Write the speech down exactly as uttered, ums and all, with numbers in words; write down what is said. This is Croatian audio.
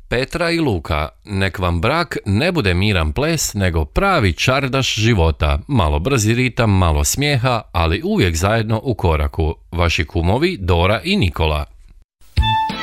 Petra i Luka, nek vam brak ne bude miran ples, nego pravi čardaš života. Malo brzi ritam, malo smijeha, ali uvijek zajedno u koraku. Vaši kumovi Dora i Nikola.